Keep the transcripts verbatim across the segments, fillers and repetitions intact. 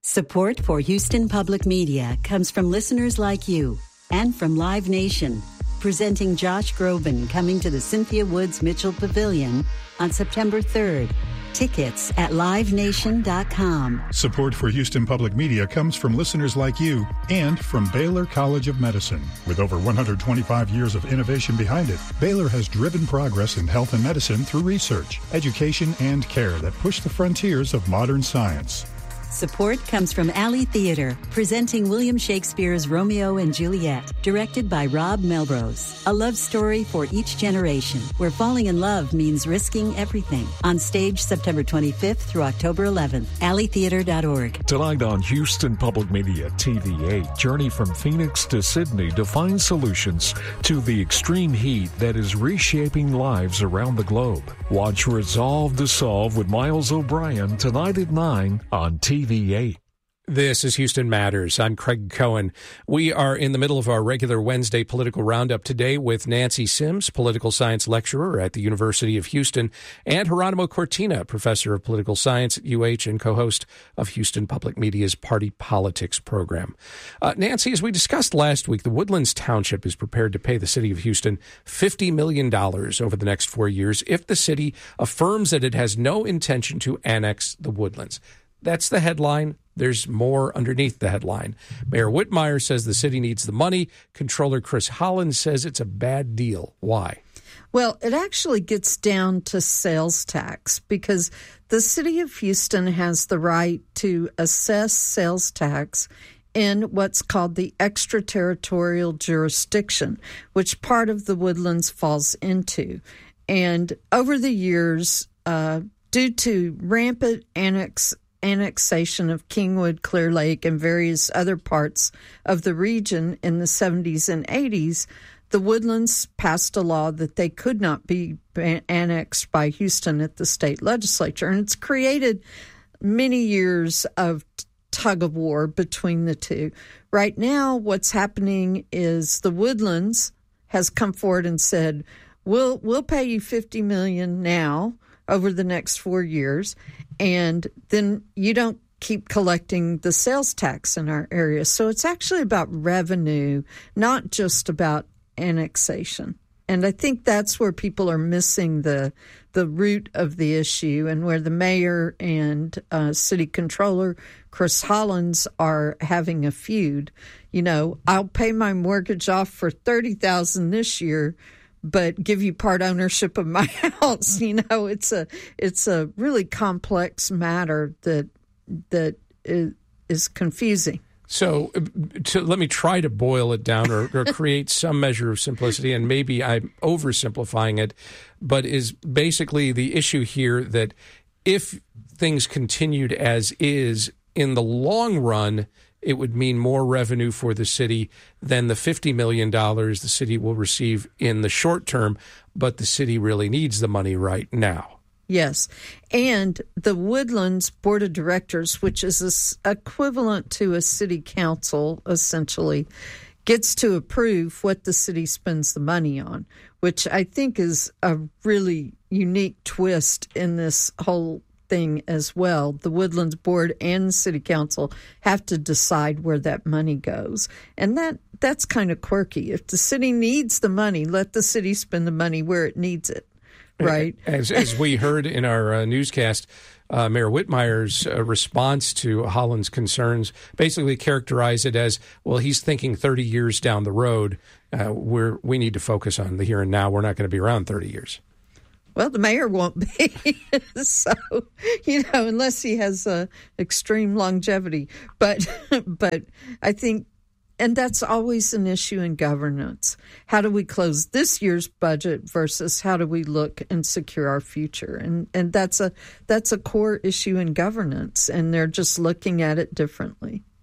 Support for Houston Public Media comes from listeners like you and from Live Nation, presenting Josh Groban coming to the Cynthia Woods Mitchell Pavilion on September third. Tickets at live nation dot com. Support for Houston Public Media comes from listeners like you and from Baylor College of Medicine. With over one hundred twenty-five years of innovation behind it, Baylor has driven progress in health and medicine through research, education, and care that push the frontiers of modern science. Support comes from Alley Theater, presenting William Shakespeare's Romeo and Juliet, directed by Rob Melrose. A love story for each generation, where falling in love means risking everything. On stage September twenty-fifth through October eleventh. alley theater dot org. Tonight on Houston Public Media T V eight, journey from Phoenix to Sydney to find solutions to the extreme heat that is reshaping lives around the globe. Watch Resolve to Solve with Miles O'Brien tonight at nine on T V eight. This is Houston Matters. I'm Craig Cohen. We are in the middle of our regular Wednesday political roundup today with Nancy Sims, political science lecturer at the University of Houston, and Geronimo Cortina, professor of political science at U H and co-host of Houston Public Media's Party Politics program. Uh, Nancy, as we discussed last week, the Woodlands Township is prepared to pay the city of Houston fifty million dollars over the next four years if the city affirms that it has no intention to annex the Woodlands. That's the headline. There's more underneath the headline. Mayor Whitmire says the city needs the money. Controller Chris Hollins says it's a bad deal. Why? Well, it actually gets down to sales tax because the city of Houston has the right to assess sales tax in what's called the extraterritorial jurisdiction, which part of the Woodlands falls into. And over the years, uh, due to rampant annex annexation of Kingwood, Clear Lake, and various other parts of the region in the seventies and eighties, the Woodlands passed a law that they could not be annexed by Houston at the state legislature. And it's created many years of tug of war between the two. Right now, what's happening is the Woodlands has come forward and said, we'll, we'll pay you fifty million dollars now over the next four years, and then you don't keep collecting the sales tax in our area. So it's actually about revenue, not just about annexation. And I think that's where people are missing the the root of the issue, and where the mayor and uh, city controller, Chris Hollins, are having a feud. You know, I'll pay my mortgage off for thirty thousand dollars this year, but give you part ownership of my house. You know, it's a it's a really complex matter that that is, is confusing. So to, let me try to boil it down or, or create some measure of simplicity, and maybe I'm oversimplifying it, but is basically the issue here that if things continued as is in the long run, it would mean more revenue for the city than the fifty million dollars the city will receive in the short term, but the city really needs the money right now. Yes, and the Woodlands Board of Directors, which is a, equivalent to a city council, essentially, gets to approve what the city spends the money on, which I think is a really unique twist in this whole thing as well. The Woodlands Board and the City Council have to decide where that money goes. And that that's kind of quirky. If the city needs the money, let the city spend the money where it needs it, right? As, as we heard in our uh, newscast, uh, Mayor Whitmire's uh, response to Hollins' concerns basically characterized it as, well, he's thinking thirty years down the road. Uh, we're, we need to focus on the here and now. We're not going to be around thirty years. Well, the mayor won't be, so, you know, unless he has uh, extreme longevity. But, but I think, and that's always an issue in governance. How do we close this year's budget versus how do we look and secure our future? And and that's a that's a core issue in governance, and they're just looking at it differently.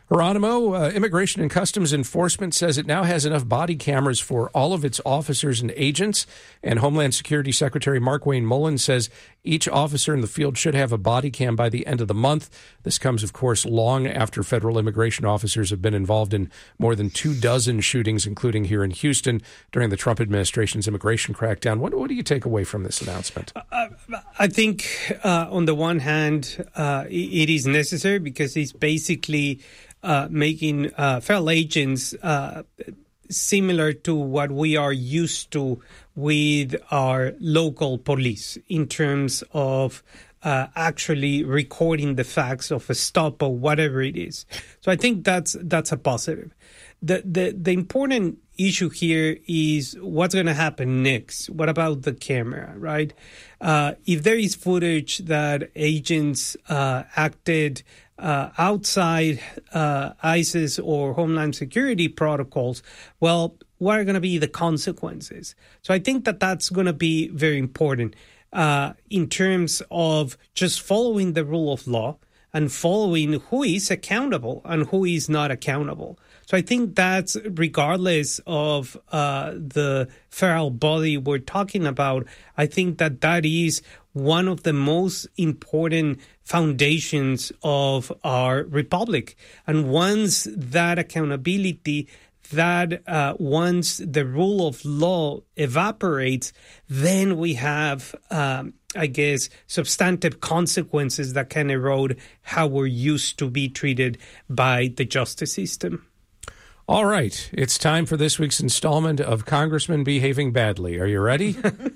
Geronimo, uh, Immigration and Customs Enforcement says it now has enough body cameras for all of its officers and agents. And Homeland Security Secretary Markwayne Mullins says each officer in the field should have a body cam by the end of the month. This comes, of course, long after federal immigration officers have been involved in more than two dozen shootings, including here in Houston during the Trump administration's immigration crackdown. What, what do you take away from this announcement? Uh, I think, uh, on the one hand, uh, it is necessary because it's basically Uh, making uh, federal agents uh, similar to what we are used to with our local police in terms of uh, actually recording the facts of a stop or whatever it is. So I think that's that's a positive. The the, the important issue here is what's going to happen next. What about the camera, right? Uh, if there is footage that agents uh, acted Uh, outside uh, ISIS or Homeland Security protocols, well, what are going to be the consequences? So I think that that's going to be very important uh, in terms of just following the rule of law and following who is accountable and who is not accountable. So I think that's regardless of uh, the federal body we're talking about, I think that that is one of the most important foundations of our republic. And once that accountability, that uh, once the rule of law evaporates, then we have, um, I guess, substantive consequences that can erode how we're used to be treated by the justice system. All right. It's time for this week's installment of Congressman Behaving Badly. Are you ready?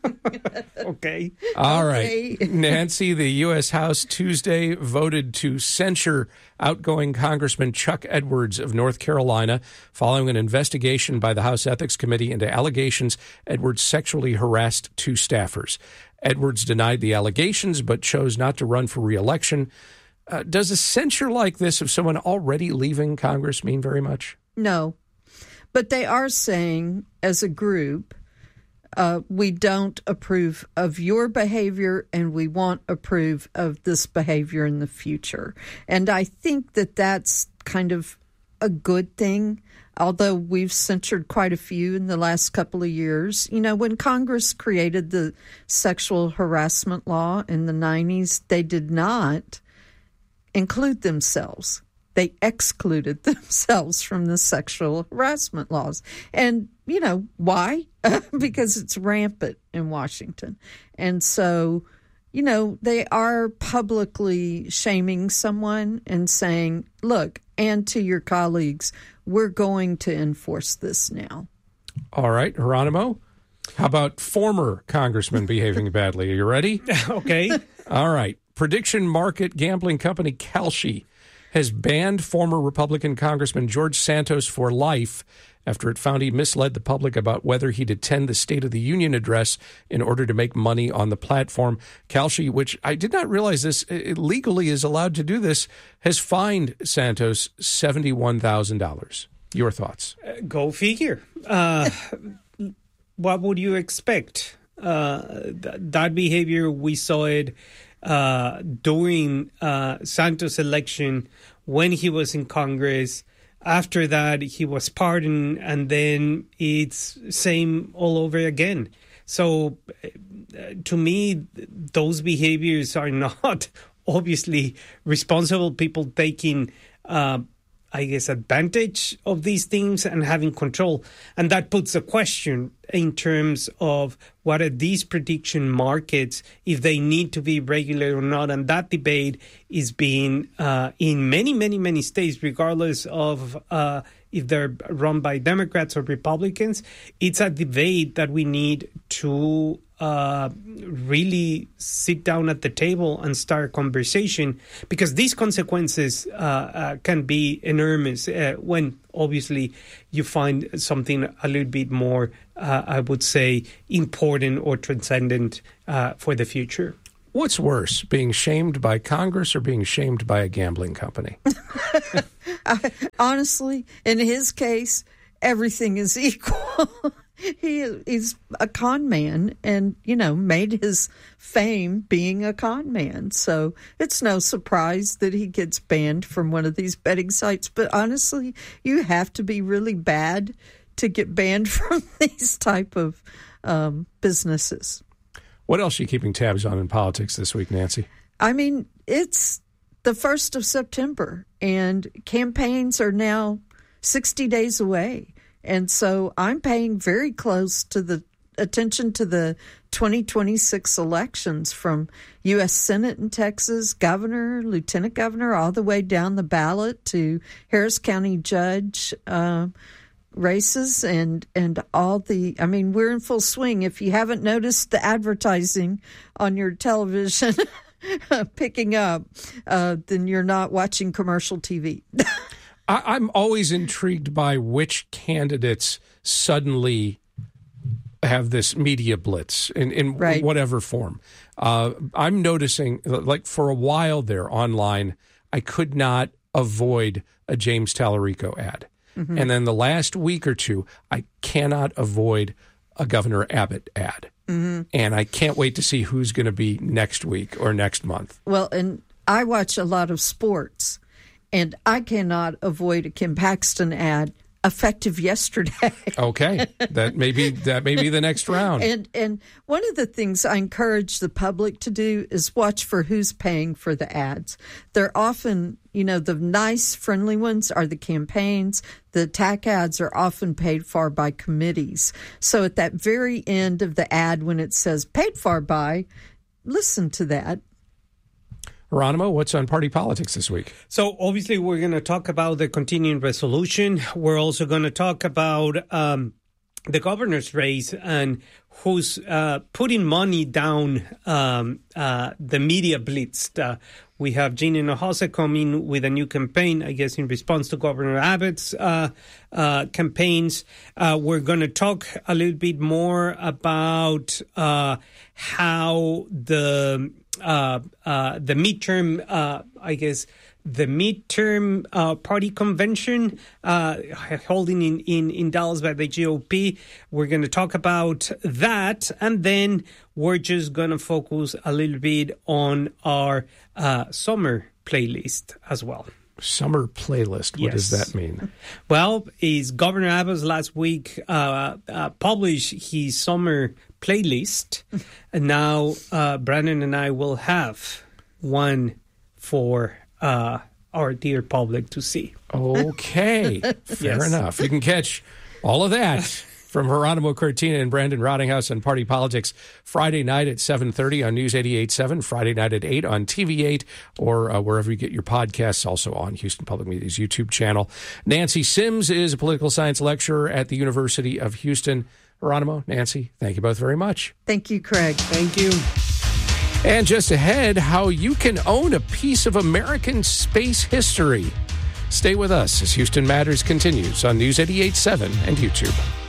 Okay. All Okay. right. Nancy, the U S House Tuesday voted to censure outgoing Congressman Chuck Edwards of North Carolina following an investigation by the House Ethics Committee into allegations Edwards sexually harassed two staffers. Edwards denied the allegations but chose not to run for re-election. Uh, does a censure like this of someone already leaving Congress mean very much? No, but they are saying as a group, uh, we don't approve of your behavior and we won't approve of this behavior in the future. And I think that that's kind of a good thing, although we've censured quite a few in the last couple of years. You know, when Congress created the sexual harassment law in the nineties, they did not include themselves. They excluded themselves from the sexual harassment laws. And, you know, why? Because it's rampant in Washington. And so, you know, they are publicly shaming someone and saying, look, and to your colleagues, we're going to enforce this now. All right, Geronimo, how about former congressman behaving badly? Are you ready? Okay. All right. Prediction market gambling company Kalshi has banned former Republican Congressman George Santos for life after it found he misled the public about whether he'd attend the State of the Union address in order to make money on the platform. Kalshi, which I did not realize this, it legally is allowed to do this, has fined Santos seventy-one thousand dollars. Your thoughts? Uh, go figure. Uh, what would you expect? Uh, th- that behavior, we saw it Uh, during uh, Santos' election when he was in Congress. After that, he was pardoned, and then it's same all over again. So uh, to me, those behaviors are not obviously responsible people taking uh, I guess, advantage of these things and having control. And that puts a question in terms of what are these prediction markets, if they need to be regulated or not. And that debate is being uh, in many, many, many states, regardless of uh, if they're run by Democrats or Republicans. It's a debate that we need to Uh, really sit down at the table and start a conversation, because these consequences uh, uh, can be enormous uh, when obviously you find something a little bit more, uh, I would say, important or transcendent uh, for the future. What's worse, being shamed by Congress or being shamed by a gambling company? I, honestly, in his case, everything is equal. he he's a con man and, you know, made his fame being a con man. So it's no surprise that he gets banned from one of these betting sites. But honestly, you have to be really bad to get banned from these type of um, businesses. What else are you keeping tabs on in politics this week, Nancy? I mean, it's the first of September, and campaigns are now sixty days away. And so I'm paying very close to the attention to the twenty twenty-six elections, from U S Senate in Texas, governor, lieutenant governor, all the way down the ballot to Harris County judge uh, races and, and all the, I mean, we're in full swing. If you haven't noticed the advertising on your television picking up, uh, then you're not watching commercial T V. I, I'm always intrigued by which candidates suddenly have this media blitz in, in right. whatever form. Uh, I'm noticing, like for a while there online, I could not avoid a James Tallarico ad. Mm-hmm. And then the last week or two, I cannot avoid a Governor Abbott ad. Mm-hmm. And I can't wait to see who's going to be next week or next month. Well, and I watch a lot of sports, and I cannot avoid a Kim Paxton ad, effective yesterday. Okay, that may be that may be the next round. And and one of the things I encourage the public to do is watch for who's paying for the ads. They're often, you know, the nice, friendly ones are the campaigns. The T A C ads are often paid for by committees. So at that very end of the ad, when it says paid for by, listen to that. Geronimo, what's on party politics this week? So obviously we're going to talk about the continuing resolution. We're also going to talk about um, the governor's race and who's uh, putting money down um, uh, the media blitz. Uh, we have Gina Hinojosa coming with a new campaign, I guess, in response to Governor Abbott's uh, uh, campaigns. Uh, we're going to talk a little bit more about uh, how the Uh, uh, the midterm, uh, I guess, the midterm uh, party convention uh, holding in, in, in Dallas by the G O P. We're going to talk about that, and then we're just going to focus a little bit on our uh, summer playlist as well. Summer playlist. What yes. does that mean? Well, is Governor Abbott last week uh, uh, published his summer playlist, and now uh, Brandon and I will have one for uh, our dear public to see. Okay, fair yes. enough. You can catch all of that from Geronimo Cortina and Brandon Rottinghouse on Party Politics Friday night at seven thirty on News eighty-eight point seven, Friday night at eight on T V eight, or uh, wherever you get your podcasts, also on Houston Public Media's YouTube channel. Nancy Sims is a political science lecturer at the University of Houston. Geronimo, Nancy, thank you both very much. Thank you, Craig. Thank you. And just ahead, how you can own a piece of American space history. Stay with us as Houston Matters continues on News eighty-eight point seven and YouTube.